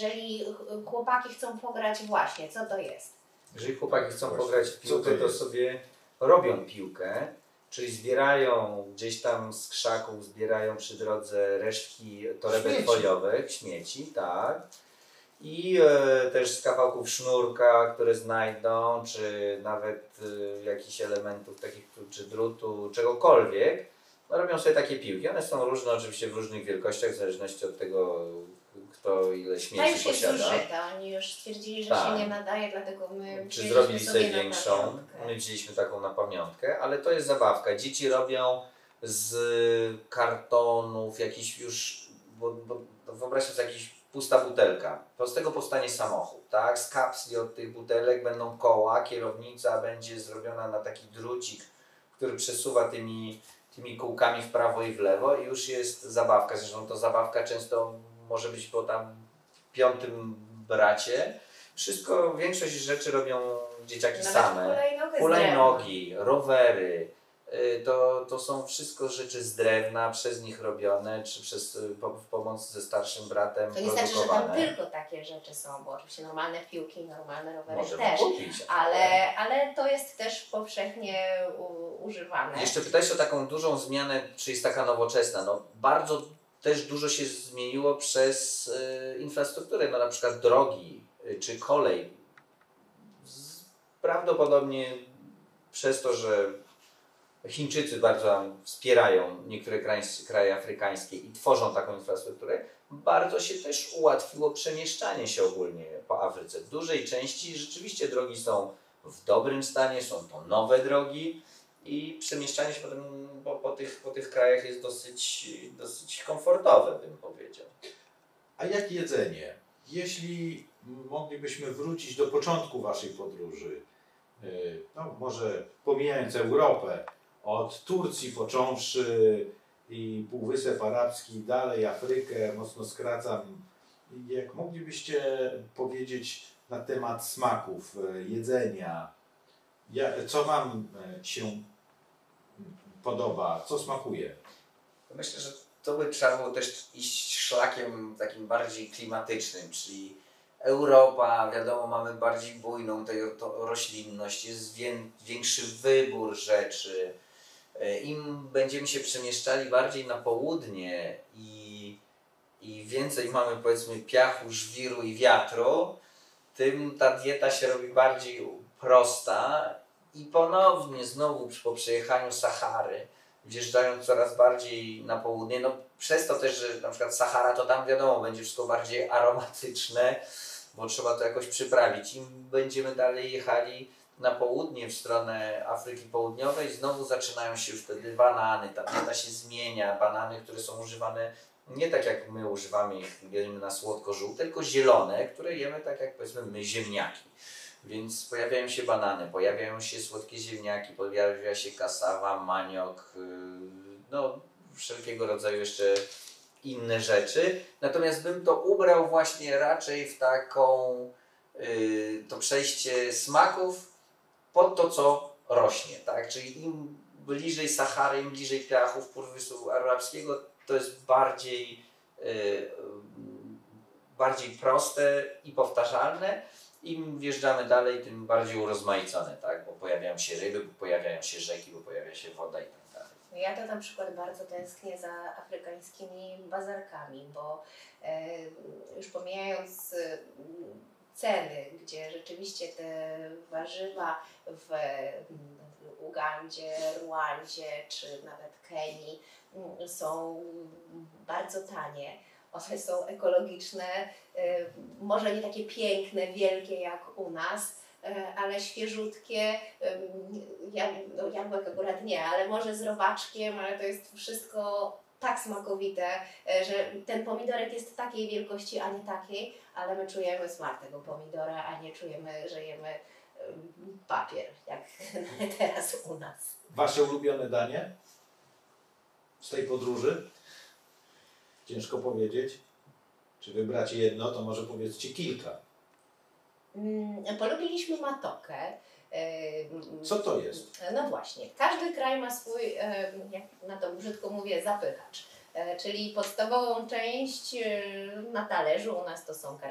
jeżeli chłopaki chcą pograć właśnie, co to jest? Jeżeli chłopaki chcą pograć w piłkę, to sobie robią piłkę, czyli zbierają gdzieś tam z krzaków, zbierają przy drodze resztki torebek foliowych, śmieci, tak. I też z kawałków sznurka, które znajdą, czy nawet jakichś elementów takich, czy drutu, czegokolwiek, no, robią sobie takie piłki. One są różne oczywiście w różnych wielkościach, w zależności od tego, kto ile śmieci posiada. Jest zużyta. Oni już stwierdzili, że się nie nadaje, dlatego my czy zrobili sobie większą, my wzięliśmy taką na pamiątkę, ale to jest zabawka. Dzieci robią z kartonów jakiś już, bo wyobraźcie sobie jakiś pusta butelka. To z tego powstanie samochód, tak? Z kapsli od tych butelek będą koła, kierownica będzie zrobiona na taki drucik, który przesuwa tymi kółkami w prawo i w lewo i już jest zabawka. Zresztą to zabawka często może być po tam 5. bracie. Wszystko, większość rzeczy robią dzieciaki nawet same. Hulajnogi, rowery. To są wszystko rzeczy z drewna, przez nich robione, czy w pomoc ze starszym bratem to nie produkowane. znaczy, że tam tylko takie rzeczy są, bo oczywiście normalne piłki, normalne rowery możemy też, kupić, ale to jest też powszechnie używane. Jeszcze pytałeś o taką dużą zmianę, czy jest taka nowoczesna. No, bardzo też dużo się zmieniło przez infrastrukturę, no na przykład drogi czy kolej. Prawdopodobnie przez to, że Chińczycy bardzo wspierają niektóre kraje afrykańskie i tworzą taką infrastrukturę, bardzo się też ułatwiło przemieszczanie się ogólnie po Afryce. W dużej części rzeczywiście drogi są w dobrym stanie, są to nowe drogi i przemieszczanie się potem po tych krajach jest dosyć komfortowe, bym powiedział. A jak jedzenie? Jeśli moglibyśmy wrócić do początku waszej podróży, no może pomijając Europę, od Turcji począwszy i Półwysep Arabski, dalej Afrykę, mocno skracam. Jak moglibyście powiedzieć na temat smaków, jedzenia, co wam się podoba, co smakuje? Myślę, że to by trzeba było też iść szlakiem takim bardziej klimatycznym, czyli Europa, wiadomo, mamy bardziej bujną roślinność, jest większy wybór rzeczy. Im będziemy się przemieszczali bardziej na południe i więcej mamy, powiedzmy, piachu, żwiru i wiatru, tym ta dieta się robi bardziej prosta i ponownie znowu po przejechaniu Sahary, wjeżdżając coraz bardziej na południe, no przez to też, że na przykład Sahara to tam wiadomo będzie wszystko bardziej aromatyczne, bo trzeba to jakoś przyprawić. Im będziemy dalej jechali na południe, w stronę Afryki Południowej, znowu zaczynają się już wtedy banany, ta dieta się zmienia, banany, które są używane nie tak jak my używamy ich, jemy na słodko-żółte, tylko zielone, które jemy tak jak powiedzmy my ziemniaki. Więc pojawiają się banany, pojawiają się słodkie ziemniaki, pojawia się kasawa, maniok, no wszelkiego rodzaju jeszcze inne rzeczy. Natomiast bym to ubrał właśnie raczej w taką to przejście smaków pod to, co rośnie, tak? Czyli im bliżej Sahary, im bliżej piachów Półwysypu Arabskiego, to jest bardziej proste i powtarzalne. Im wjeżdżamy dalej, tym bardziej urozmaicone, tak? Bo pojawiają się ryby, bo pojawiają się rzeki, bo pojawia się woda i tak dalej. Ja to na przykład bardzo tęsknię za afrykańskimi bazarkami, bo już pomijając ceny, gdzie rzeczywiście te warzywa w Ugandzie, Rwandzie czy nawet Kenii są bardzo tanie. One są ekologiczne, może nie takie piękne, wielkie jak u nas, ale świeżutkie, jabłek akurat nie, ale może z robaczkiem, ale to jest wszystko tak smakowite, że ten pomidorek jest takiej wielkości, a nie takiej, ale my czujemy smak tego pomidora, a nie czujemy, że jemy papier, jak teraz u nas. Wasze ulubione danie z tej podróży? Ciężko powiedzieć. Czy wybrać jedno, to może powiedzcie kilka. Polubiliśmy matokę. Co to jest? No właśnie, każdy kraj ma swój, jak na to brzydko mówię, zapychacz. Czyli podstawową część na talerzu u nas to są